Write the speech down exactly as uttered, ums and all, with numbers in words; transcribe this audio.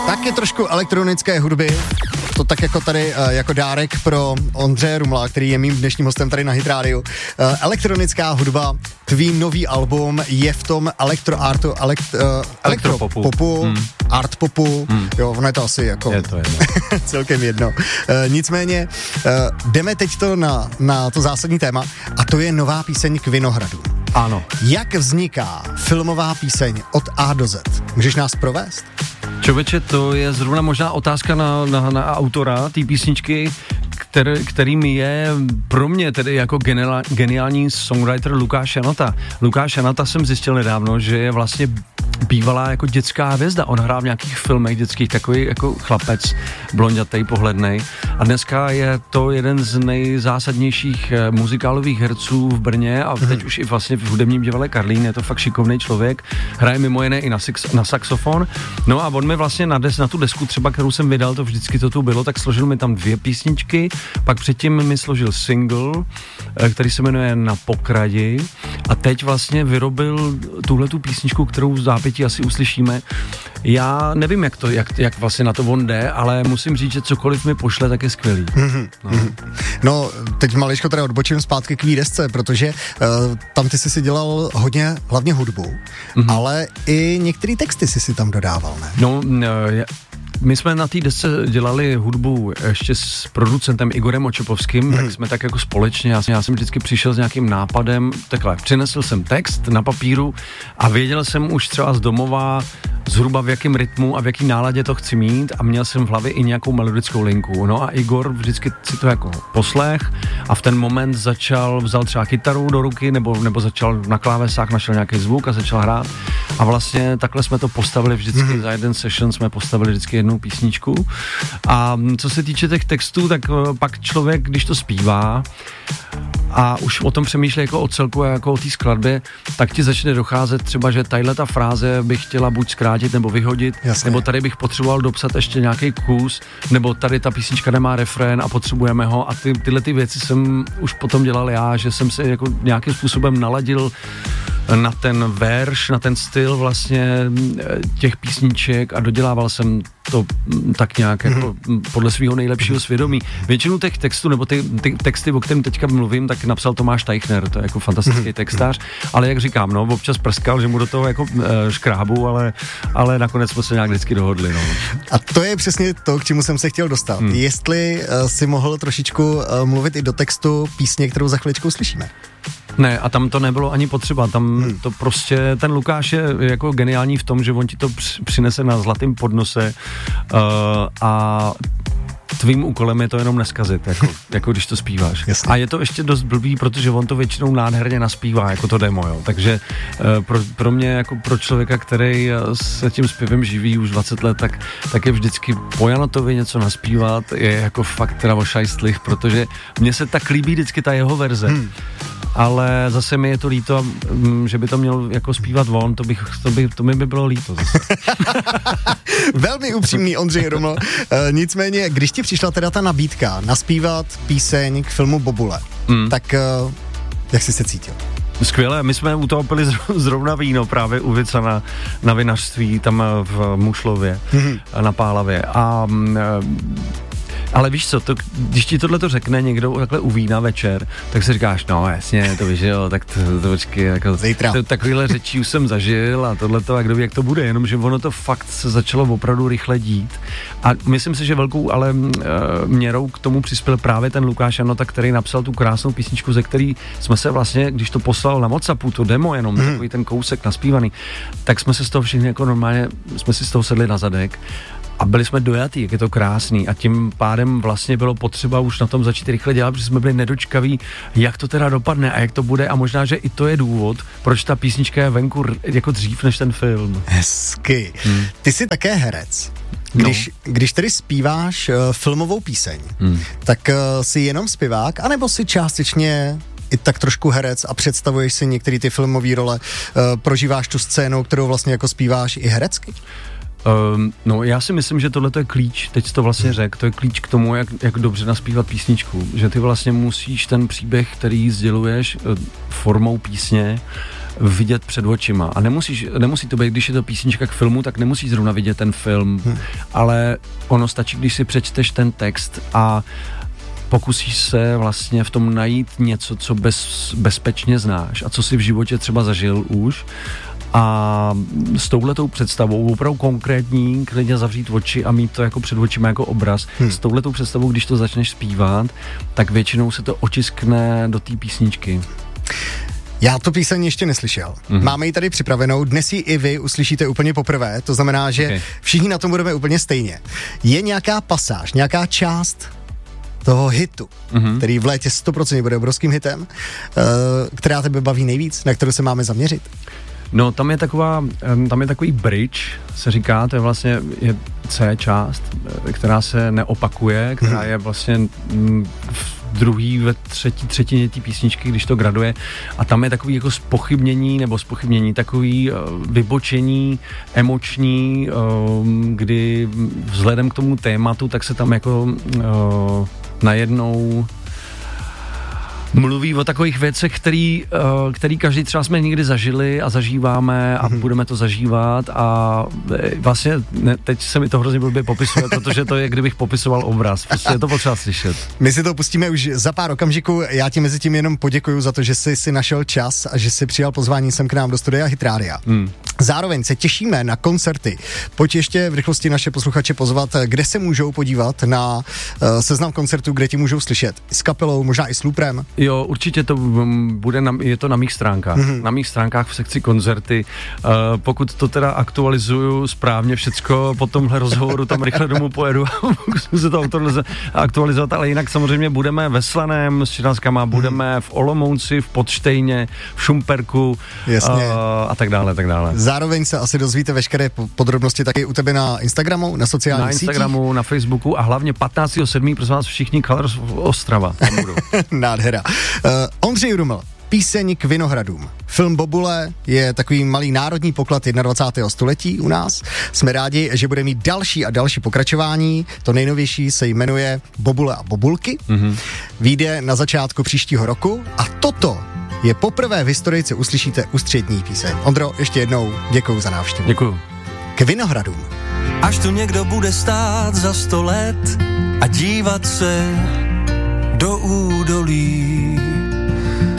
Taky trošku elektronické hudby. To tak jako tady, jako dárek pro Ondřeje Rumla, který je mým dnešním hostem tady na Hit Radio. Elektronická hudba, tvý nový album je v tom elektroartu, elekt, uh, elektropopu, elektropopu, hmm. art popu, hmm. jo, ono je to asi jako je to jedno. celkem jedno. Uh, nicméně, uh, jdeme teď to na, na to zásadní téma a to je nová píseň k Vinohradu. Ano. Jak vzniká filmová píseň od A do Z? Můžeš nás provést? Člověče, to je zrovna možná otázka na, na, na autora té písničky, který, kterým je pro mě tedy jako geniál, geniální songwriter Lukáš Janota. Lukáš Janota jsem zjistil nedávno, že je vlastně bývalá jako dětská hvězda. On hrál v nějakých filmech dětských, takový jako chlapec, blondětej, pohlednej. A dneska je to jeden z nejzásadnějších muzikálových herců v Brně a teď už i vlastně v hudebním divadle Karlín. Je to fakt šikovný člověk. Hraje mimo jiné i na, six, na saxofon. No a on mi vlastně na, des, na tu desku třeba, kterou jsem vydal, to vždycky to tu bylo, tak složil mi tam dvě písničky, pak předtím mi složil single, který se jmenuje Na pokradi a teď vlastně vyrobil tuhletu písničku, kterou v zápětí asi uslyšíme. Já nevím, jak to, jak, jak vlastně na to on jde, ale musím říct, že cokoliv mi pošle, tak je skvělý. Mm-hmm. No. no, teď maličko teda odbočím zpátky k výdesce, protože uh, tam ty jsi si dělal hodně, hlavně hudbu, mm-hmm. ale i některé texty jsi si tam dodával, ne? No, uh, my jsme na té desce dělali hudbu ještě s producentem Igorem Očepovským, mm. tak jsme tak jako společně, já jsem, já jsem vždycky přišel s nějakým nápadem, takhle, přinesl jsem text na papíru a věděl jsem už třeba z domova zhruba v jakém rytmu a v jaký náladě to chci mít a měl jsem v hlavě i nějakou melodickou linku. No a Igor vždycky si to jako poslech a v ten moment začal, vzal třeba kytaru do ruky nebo, nebo začal na klávesách, našel nějaký zvuk a začal hrát a vlastně takhle jsme to postavili vždycky, mm. za jeden session jsme postavili vždycky jednou písničku a co se týče těch textů, tak pak člověk, když to zpívá a už o tom přemýšlí jako o celku a jako o té skladbě, tak ti začne docházet třeba, že tadyhle ta fráze bych chtěla buď zkrátit nebo vyhodit, Jasně. nebo tady bych potřeboval dopsat ještě nějaký kus, nebo tady ta písnička nemá refrén a potřebujeme ho a ty, tyhle ty věci jsem už potom dělal já, že jsem se jako nějakým způsobem naladil na ten verš, na ten styl vlastně těch písniček a dodělával jsem to tak nějak mm-hmm. jako podle svého nejlepšího svědomí. Většinu těch textů, nebo ty, ty texty, o kterém teďka mluvím, tak napsal Tomáš Teichner, to je jako fantastický mm-hmm. textář, ale jak říkám, no, občas prskal, že mu do toho jako e, škrábu, ale, ale nakonec jsme se nějak vždycky dohodli, no. A to je přesně to, k čemu jsem se chtěl dostat. Hmm. Jestli uh, si mohl trošičku uh, mluvit i do textu písně, kterou za chviličku slyšíme. Ne, a tam to nebylo ani potřeba, tam hmm. to prostě, ten Lukáš je jako geniální v tom, že on ti to přinese na zlatém podnose uh, a tvým úkolem je to jenom neskazit, jako, jako když to zpíváš. Jasně. A je to ještě dost blbý, protože on to většinou nádherně naspívá, jako to demo, jo. Takže uh, pro, pro mě, jako pro člověka, který se tím zpěvem živí už dvacet let, tak, tak je vždycky po Janotovi něco naspívat, je jako fakt teda ošajstlich, protože mně se tak líbí vždycky ta jeho verze. Hmm. Ale zase mi je to líto, že by to měl jako zpívat on, to, bych, to, by, to mi by bylo líto zase. Velmi upřímný Ondřej Ruml. E, nicméně, když ti přišla teda ta nabídka naspívat píseň k filmu Bobule, mm. tak e, jak jsi se cítil? Skvěle, my jsme u toho pili zrovna víno právě u Vica na, na vinařství, tam v Mušlově, mm-hmm. na Pálavě a... E, ale víš co, to, když ti tohle to řekne někdo takhle u vína večer, tak si říkáš, no jasně, to víš, jo, tak to, to počkej, jako, to, takovýhle řečí už jsem zažil a tohleto, a kdo ví, jak to bude, jenomže ono to fakt se začalo opravdu rychle dít a myslím si, že velkou ale e, měrou k tomu přispěl právě ten Lukáš Janota, který napsal tu krásnou písničku, ze který jsme se vlastně, když to poslal na WhatsAppu, to demo jenom, hmm. takový ten kousek naspívaný, tak jsme se z toho všichni jako normálně, jsme si z toho sedli na zadek a byli jsme dojatý, jak je to krásný a tím pádem vlastně bylo potřeba už na tom začít rychle dělat, protože jsme byli nedočkaví, jak to teda dopadne a jak to bude a možná, že i to je důvod, proč ta písnička je venku jako dřív než ten film. Hezky. Hmm. Ty jsi také herec. Když, no. když tedy zpíváš uh, filmovou píseň, hmm. tak uh, jsi jenom zpěvák, anebo jsi částečně i tak trošku herec a představuješ si některé ty filmové role, uh, prožíváš tu scénu, kterou vlastně jako zpíváš i herecky? Um, no já si myslím, že tohle je klíč, teď jsi to vlastně řekl, to je klíč k tomu, jak, jak dobře naspívat písničku, že ty vlastně musíš ten příběh, který sděluješ formou písně, vidět před očima. A nemusíš, nemusí to být, když je to písnička k filmu, tak nemusíš zrovna vidět ten film, hmm. ale ono stačí, když si přečteš ten text a pokusíš se vlastně v tom najít něco, co bez, bezpečně znáš a co si v životě třeba zažil už. A s touhletou představou, opravdu konkrétní, klidně zavřít oči a mít to jako před očima jako obraz, hmm. s touhletou představou, když to začneš zpívat, tak většinou se to otiskne do té písničky. Já tu píseň ještě neslyšel. Mm-hmm. Máme ji tady připravenou, dnes ji i vy uslyšíte úplně poprvé, to znamená, že okay. všichni na tom budeme úplně stejně. Je nějaká pasáž, nějaká část toho hitu, mm-hmm. který v létě sto procent bude obrovským hitem, uh, která tebe baví nejvíc, na kterou se máme zaměřit? No, tam je taková, tam je takový bridge, se říká, to je vlastně je C část, která se neopakuje, která je vlastně v druhý, ve třetí třetině té písničky, když to graduje, a tam je takový jako zpochybnění, nebo zpochybnění, takový vybočení emoční, kdy vzhledem k tomu tématu, tak se tam jako najednou mluví o takových věcech, který, který každý třeba jsme někdy zažili a zažíváme a mm-hmm. budeme to zažívat a vlastně ne, teď se mi to hrozně blbě popisuje, protože to je, kdybych popisoval obraz. Prostě je to potřeba slyšet. My si to pustíme už za pár okamžiků. Já ti mezi tím jenom poděkuju za to, že jsi si našel čas a že jsi přijal pozvání sem k nám do studia Hit Rádia. Mm. Zároveň se těšíme na koncerty. Pojď ještě v rychlosti naše posluchače pozvat, kde se můžou podívat na uh, seznam koncertů, kde ti můžou slyšet. S kapelou, možná i s Luprem. Jo, určitě to bude, na, je to na mých stránkách. Mm-hmm. Na mých stránkách v sekci koncerty. Uh, pokud to teda aktualizuju správně všecko, po tomhle rozhovoru tam rychle domů pojedu a musím se to aktualizovat, ale jinak samozřejmě budeme ve Slaném s Činanskama, budeme mm. v Olomouci, v Podštejně, v Šumperku uh, a tak dále, tak dále. Zároveň se asi dozvíte veškeré podrobnosti taky u tebe na Instagramu, na sociálních Na Instagramu, sítích. Na Facebooku a hlavně patnáctého sedmého prosím vás všichni Colors Ostrava. Tam budou. Nádhera. Uh, Ondřej Ruml, píseň k Vinohradům. Film Bobule je takový malý národní poklad dvacátého prvního století u nás. Jsme rádi, že bude mít další a další pokračování. To nejnovější se jmenuje Bobule a Bobulky. Mm-hmm. Vyjde na začátku příštího roku a toto je poprvé v historii, co uslyšíte ústřední píseň. Ondro, ještě jednou děkuju za návštěvu. Děkuju. K Vinohradům. Až tu někdo bude stát za sto let a dívat se do údolí,